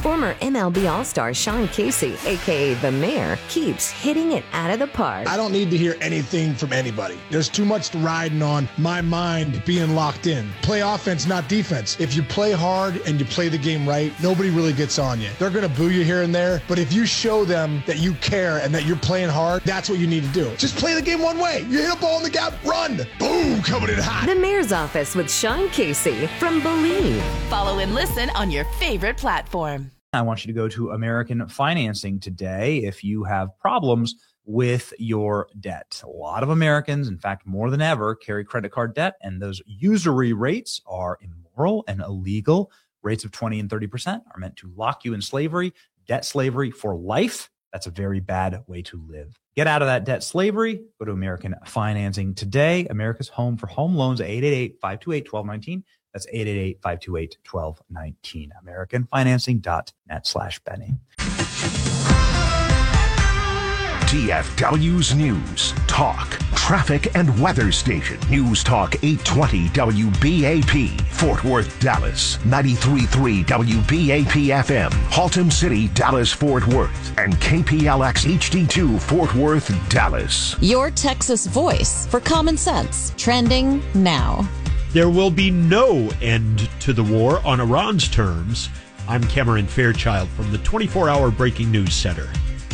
Former MLB All-Star Sean Casey, a.k.a. The Mayor, keeps hitting it out of the park. I don't need to hear anything from anybody. There's too much riding on my mind being locked in. Play offense, not defense. If you play hard and you play the game right, nobody really gets on you. They're going to boo you here and there, but if you show them that you care and that you're playing hard, that's what you need to do. Just play the game one way. You hit a ball in the gap, run. Boom, coming in hot. The Mayor's Office with Sean Casey from Believe. Follow and listen on your favorite platform. I want you to go to American Financing today if you have problems with your debt. A lot of Americans, in fact, more than ever, carry credit card debt, and those usury rates are immoral and illegal. Rates of 20 and 30% are meant to lock you in slavery, debt slavery for life. That's a very bad way to live. Get out of that debt slavery. Go to American Financing today. America's home for home loans, 888-528-1219. That's 888-528-1219. AmericanFinancing.net/Benny. TFW's News, Talk, Traffic and Weather Station. News Talk 820 WBAP. Fort Worth, Dallas. 93.3 WBAP FM. Haltom City, Dallas, Fort Worth. And KPLX HD2 Fort Worth, Dallas. Your Texas voice for common sense. Trending now. There will be no end to the war on Iran's terms. I'm Cameron Fairchild from the 24-hour Breaking News Center.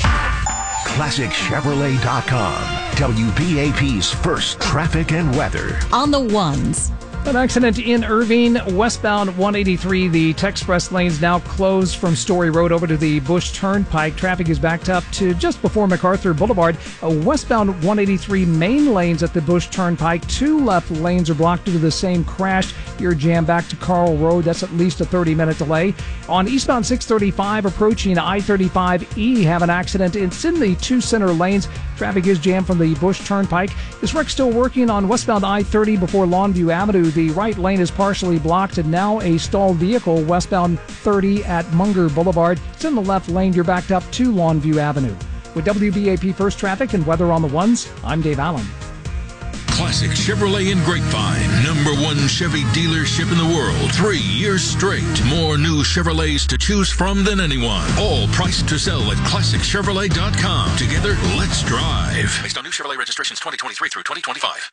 ClassicChevrolet.com. WBAP's first traffic and weather. On the ones. An accident in Irving, westbound 183. The Texpress lanes now closed from Story Road over to the Bush Turnpike. Traffic is backed up to just before MacArthur Boulevard. Westbound 183 main lanes at the Bush Turnpike. 2 left lanes are blocked due to the same crash. You're jammed back to Carl Road. That's at least a 30-minute delay. On eastbound 635 approaching I-35E, have an accident. It's in the 2 center lanes. Traffic is jammed from the Bush Turnpike. This wreck still working on westbound I-30 before Longview Avenue. The right lane is partially blocked and now a stalled vehicle westbound 30 at Munger Boulevard. It's in the left lane. You're backed up to Longview Avenue. With WBAP First Traffic and Weather on the Ones, I'm Dave Allen. Classic Chevrolet in Grapevine, #1 Chevy dealership in the world, 3 years straight. More new Chevrolets to choose from than anyone. All priced to sell at ClassicChevrolet.com. Together, let's drive. Based on new Chevrolet registrations 2023 through 2025.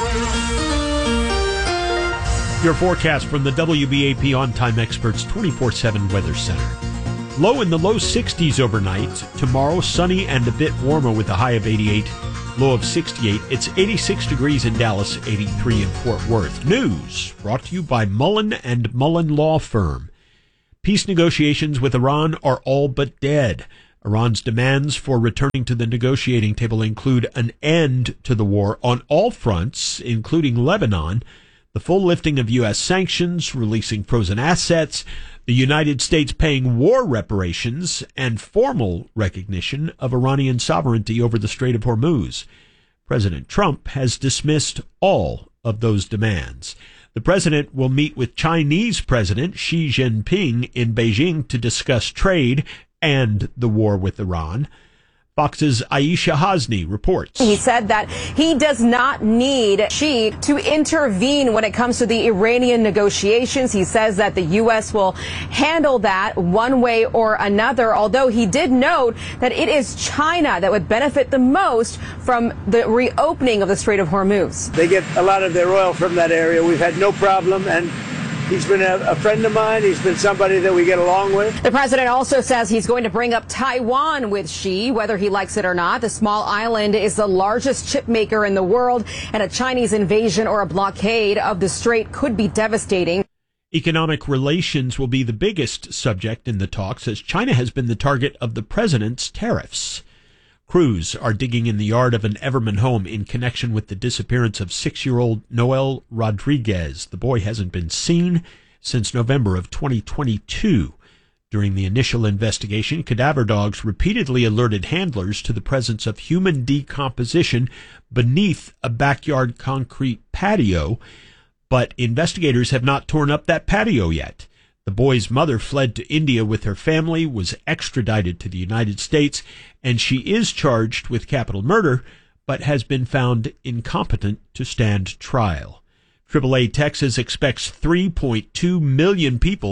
Your forecast from the WBAP On-Time Experts 24/7 Weather Center. Low in the low 60s overnight. Tomorrow, sunny and a bit warmer with a high of 88, low of 68. It's 86 degrees in Dallas, 83 in Fort Worth. News brought to you by Mullen & Mullen Law Firm. Peace negotiations with Iran are all but dead. Iran's demands for returning to the negotiating table include an end to the war on all fronts, including Lebanon, the full lifting of U.S. sanctions, releasing frozen assets, the United States paying war reparations, and formal recognition of Iranian sovereignty over the Strait of Hormuz. President Trump has dismissed all of those demands. The president will meet with Chinese President Xi Jinping in Beijing to discuss trade and the war with Iran. Fox's Aisha Hasni reports. He said that he does not need Xi to intervene when it comes to the Iranian negotiations. He says that the U.S. will handle that one way or another, although he did note that it is China that would benefit the most from the reopening of the Strait of Hormuz. They get a lot of their oil from that area. We've had no problem, and he's been a friend of mine. He's been somebody that we get along with. The president also says he's going to bring up Taiwan with Xi, whether he likes it or not. The small island is the largest chip maker in the world, and a Chinese invasion or a blockade of the strait could be devastating. Economic relations will be the biggest subject in the talks, as China has been the target of the president's tariffs. Crews are digging in the yard of an Everman home in connection with the disappearance of 6-year-old Noel Rodriguez. The boy hasn't been seen since November of 2022. During the initial investigation, cadaver dogs repeatedly alerted handlers to the presence of human decomposition beneath a backyard concrete patio, but investigators have not torn up that patio yet. The boy's mother fled to India with her family, was extradited to the United States, and she is charged with capital murder, but has been found incompetent to stand trial. AAA Texas expects 3.2 million people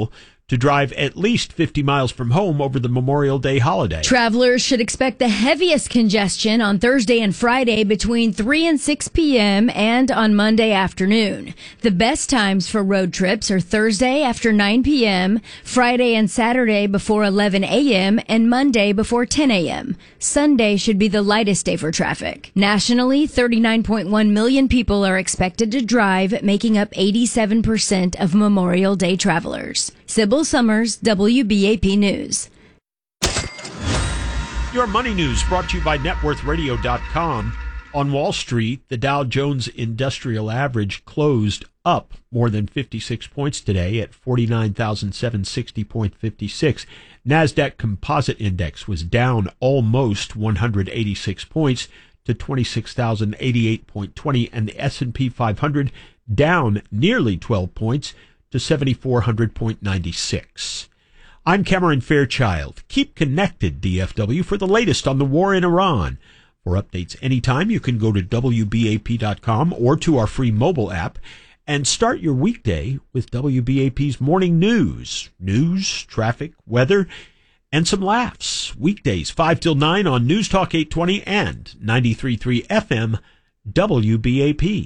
to drive at least 50 miles from home over the Memorial Day holiday. Travelers should expect the heaviest congestion on Thursday and Friday between 3 and 6 p.m. and on Monday afternoon. The best times for road trips are Thursday after 9 p.m., Friday and Saturday before 11 a.m., and Monday before 10 a.m. Sunday should be the lightest day for traffic. Nationally, 39.1 million people are expected to drive, making up 87% of Memorial Day travelers. Sybil Summers, WBAP News. Your money news brought to you by NetWorthRadio.com. On Wall Street, the Dow Jones Industrial Average closed up more than 56 points today at 49,760.56. NASDAQ Composite Index was down almost 186 points to 26,088.20, and the S&P 500 down nearly 12 points to 7,400.96. I'm Cameron Fairchild. Keep connected, DFW, for the latest on the war in Iran. For updates anytime, you can go to WBAP.com or to our free mobile app and start your weekday with WBAP's morning news. News, traffic, weather, and some laughs. Weekdays 5 till 9 on News Talk 820 and 93.3 FM WBAP.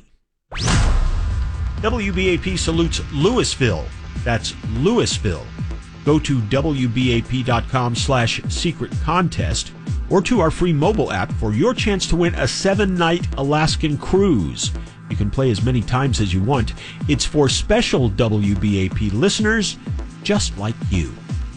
WBAP salutes Louisville. That's Louisville. Go to WBAP.com/secret contest or to our free mobile app for your chance to win a 7-night Alaskan cruise. You can play as many times as you want. It's for special WBAP listeners just like you.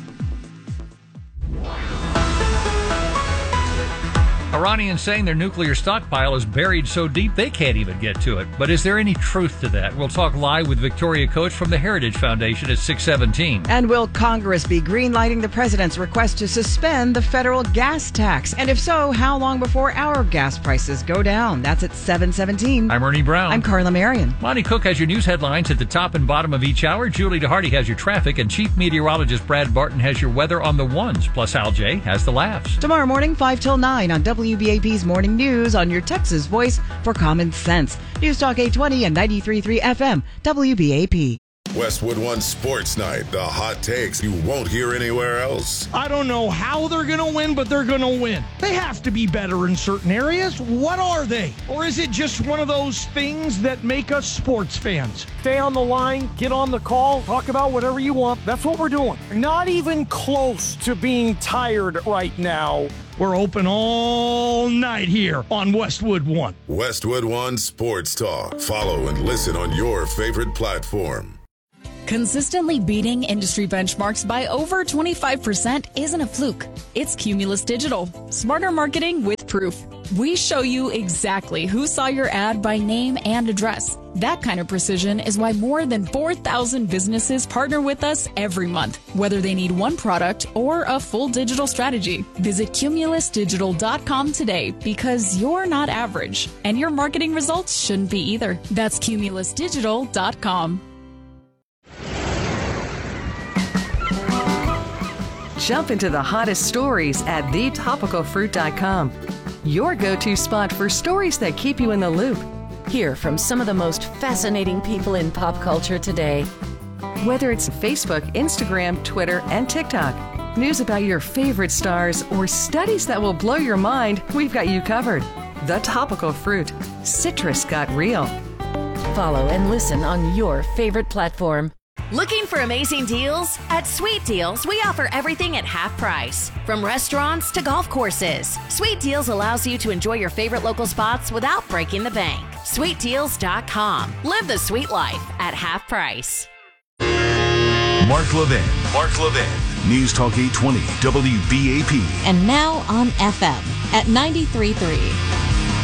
Iranians saying their nuclear stockpile is buried so deep they can't even get to it. But is there any truth to that? We'll talk live with Victoria Coach from the Heritage Foundation at 6:17. And will Congress be greenlighting the president's request to suspend the federal gas tax? And if so, how long before our gas prices go down? That's at 7:17. I'm Ernie Brown. I'm Carla Marion. Monty Cook has your news headlines at the top and bottom of each hour. Julie DeHarty has your traffic, and Chief Meteorologist Brad Barton has your weather on the ones. Plus, Al J has the laughs. Tomorrow morning, 5 till 9 on WBAP's Morning News on your Texas voice for common sense. News Talk 820 and 93.3 FM, WBAP. Westwood One Sports Night. The hot takes you won't hear anywhere else. I don't know how they're going to win, but they're going to win. They have to be better in certain areas. What are they? Or is it just one of those things that make us sports fans? Stay on the line, get on the call, talk about whatever you want. That's what we're doing. Not even close to being tired right now. We're open all night here on Westwood One. Westwood One Sports Talk. Follow and listen on your favorite platform. Consistently beating industry benchmarks by over 25% isn't a fluke. It's Cumulus Digital. Smarter marketing with proof. We show you exactly who saw your ad by name and address. That kind of precision is why more than 4,000 businesses partner with us every month, whether they need one product or a full digital strategy. Visit cumulusdigital.com today because you're not average, and your marketing results shouldn't be either. That's cumulusdigital.com. Jump into the hottest stories at thetopicalfruit.com. Your go-to spot for stories that keep you in the loop. Hear from some of the most fascinating people in pop culture today. Whether it's Facebook, Instagram, Twitter, and TikTok, news about your favorite stars, or studies that will blow your mind, we've got you covered. The Topical Fruit. Citrus got real. Follow and listen on your favorite platform. Looking for amazing deals? At Sweet Deals, we offer everything at half price. From restaurants to golf courses, Sweet Deals allows you to enjoy your favorite local spots without breaking the bank. SweetDeals.com. Live the sweet life at half price. Mark Levin. News Talk 820 WBAP. And now on FM at 93.3.